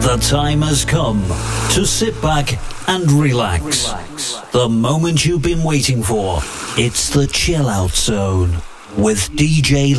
The time has come to sit back and relax. The moment you've been waiting for. It's the Chill Out Zone with DJ